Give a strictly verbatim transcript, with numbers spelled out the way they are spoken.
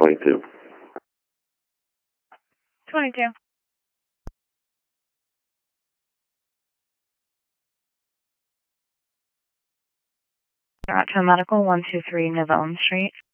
twenty-two. twenty-two. Out to Medical, one two three Nova Elm Street.